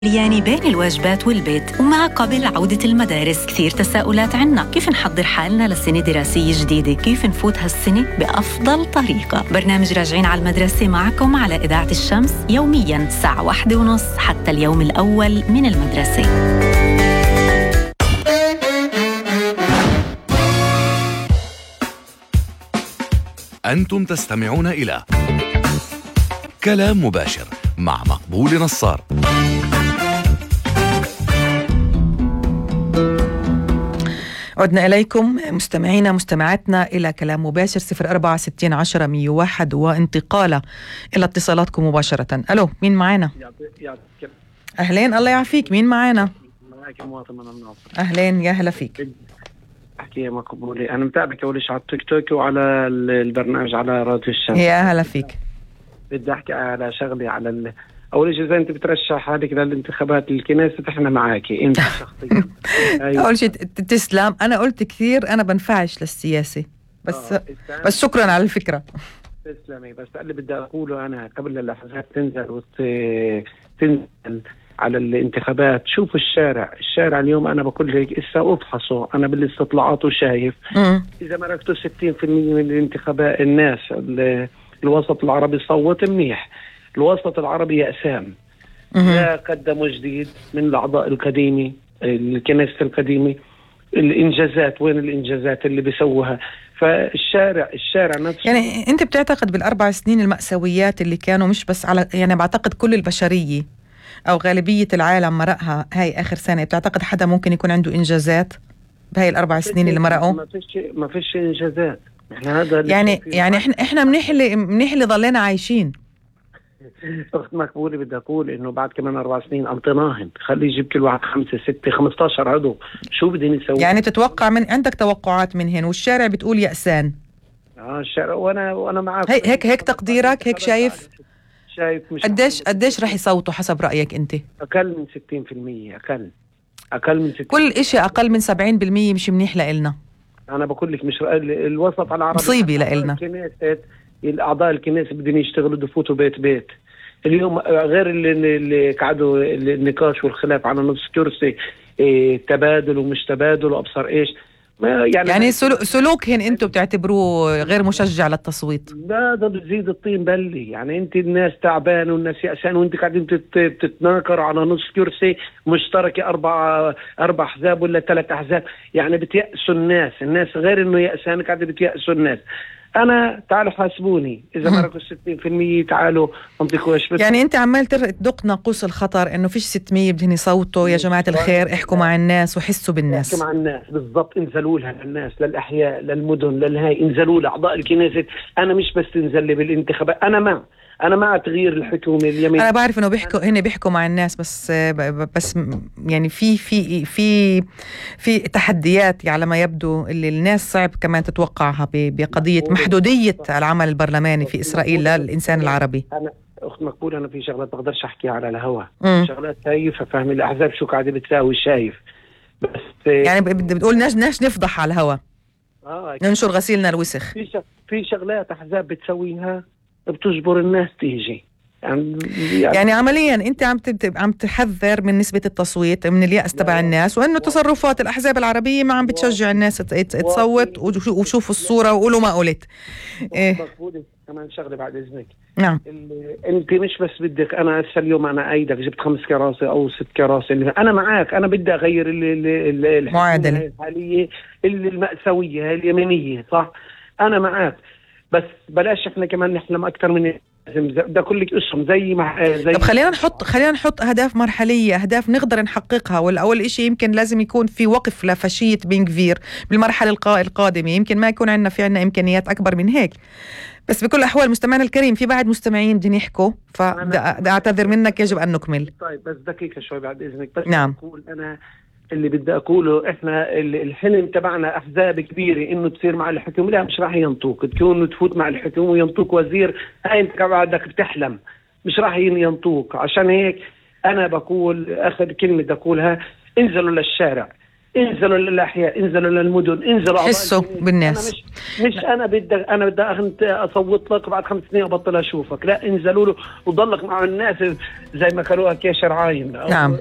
يعني بين الواجبات والبيت ومع قبل عودة المدارس كثير تساؤلات عنا. كيف نحضر حالنا لسنة دراسية جديدة؟ كيف نفوت هالسنة بأفضل طريقة؟ برنامج راجعين على المدرسة معكم على إذاعة الشمس يومياً الساعة 1:30 حتى اليوم الأول من المدرسة. أنتم تستمعون إلى كلام مباشر مع مقبول نصار. عدنا إليكم مستمعينا مستمعاتنا إلى كلام مباشر 046010-101 وانتقالة إلى اتصالاتكم مباشرة. ألو، مين معانا؟ أهلين، الله يعافيك، مين معانا؟ معك مواطن من الناصر. أهلين، يا هلا فيك. أحكي يا مقبولي، أنا متابعك أول شيء على التيك توك وعلى البرنامج على راديو الشمس. يا هلا فيك. بدي أحكي على شغلي على أول شيء، إذا أنت بترشح حالك للانتخابات الكنيسة إحنا معاكي أنت شخصيا. أول شيء تسلم، أنا قلت كثير أنا بنفعش للسياسة بس شكرا على الفكرة. تسلمي، بس اللي بدي أقوله أنا قبل الأحزاب تنزل على الانتخابات، شوفوا الشارع اليوم. أنا بقول لك إسا أفحصوا، أنا بالاستطلاعات وشايف إذا مركتوا 60% من الانتخابات الناس الوسط العربي صوت منيح، الوسط العربي يأسام. لا قدموا جديد من الأعضاء القديمة، الكنيسة القديمة. الإنجازات، وين الإنجازات اللي بيسووها؟ فالشارع نفسه. يعني أنت بتعتقد بالأربع سنين المأساويات اللي كانوا مش بس على، يعني بعتقد كل البشرية أو غالبية العالم مرقها هاي آخر سنة، بتعتقد حدا ممكن يكون عنده إنجازات بهاي الأربع سنين اللي مرقوا؟ ما فيش إنجازات. إحنا هذا يعني إحنا منيح اللي ضلينا عايشين. أخت مقبولة، بدي أقول إنه بعد كمان 4 سنين أنطناهن، خلي يجيب كل واحد 5 6 15 عضو، شو بدنا نسوي؟ يعني تتوقع عندك توقعات من هنا، والشارع بتقول يأسان. الشارع وأنا معك. هيك تقديرك، هيك شايف مش قديش رح يصوتوا حسب رأيك أنت؟ أقل من 60%. أقل من 60%. كل إشي أقل من 70% مش منيح لإلنا. أنا بقول لك مش الوسط العربي مصيبة لإلنا. الأعضاء الكنيسة بدهم يشتغلوا يفوتوا بيت اليوم، غير اللي قعدوا النقاش والخلاف على نص كرسي، تبادل ومش تبادل وأبصر إيش. يعني سلوكهن انتم بتعتبروه غير مشجع للتصويت؟ لا، ده بتزيد الطين بلي. يعني انت الناس تعبان والناس يأسان، وانت قاعدين بتتناكر على نص كرسي مشتركة 4 أحزاب ولا 3 أحزاب. يعني بتيأسوا الناس غير انه يأسان، قاعدين بتيأسوا الناس. أنا تعالوا حاسبوني إذا مرقوا 60%، تعالوا انطقوا إيش. يعني أنت عمال تدق ناقوس الخطر إنه فيش 600 بدهم يصوتوا. يا جماعة الخير، احكوا مع الناس وحسوا بالناس. احكوا مع الناس بالضبط، انزلوا لها للناس، للأحياء، للمدن، للهاي، انزلوا لأعضاء الكنيسة. أنا مش بس تنزل لي بالانتخابات، أنا مع تغيير الحكومة اليمين. أنا بعرف إنه بيحكوا مع الناس، بس يعني في تحديات على ما يبدو اللي الناس صعب كمان تتوقعها بقضية محدودية العمل البرلماني في إسرائيل للإنسان العربي. أنا أخت مقبولة، أنا في شغلات بقدرش أحكيها على الهواء، شغلات شايفة، فاهم الأحزاب شو قاعدة بتساوي، شايف. بس يعني بتقول ناش نفضح على الهواء، ننشر غسيلنا الوسخ. في شغلات أحزاب بتسويها بتجبر الناس تيجي. يعني عمليا انت عم تحذر من نسبة التصويت، من اليأس تبع الناس، وانه تصرفات الاحزاب العربية ما عم بتشجع الناس تصوت. وشوفوا الصورة وقولوا ما قلت. كمان شغله بعد اذنك. نعم. انت مش بس بدك، انا هسه اليوم انا ايدك جبت 5 كراسي او 6 كراسي، انا معاك، انا بدي اغير المعادلة الحالية المأساوية هاي اليمينية، صح؟ انا معاك، بس بلاش احنا كمان نحلم اكثر من ده كلك اسهم زي طب خلينا نحط اهداف مرحليه، اهداف نقدر نحققها. والاول شيء يمكن لازم يكون في وقف لفاشيه بن غفير بالمرحله القادمه. يمكن ما يكون عندنا امكانيات اكبر من هيك، بس بكل الاحوال مستمعنا الكريم في بعد مستمعين بدهم يحكوا، فبدي اعتذر منك، يجب ان نكمل. طيب بس دقيقه شوي بعد اذنك، بس نعم. اقول انا اللي بدي أقوله، إحنا الحلم تبعنا أحزاب كبيرة إنه تصير مع الحكومة، لا مش راح ينطوك تكون تفوت مع الحكومة وينطوك وزير. هاي أنت بعدك بتحلم، مش راح ينطوك. عشان هيك أنا بقول آخر كلمة بدي أقولها، انزلوا للشارع. انزلوا للاحياء، انزلوا للمدن، انزلوا حسوا بالناس. انا بدي اصوت لك بعد 5 سنين ابطل اشوفك، لا انزلوا له وضلك مع الناس زي ما كانوا كيشر عايم. نعم.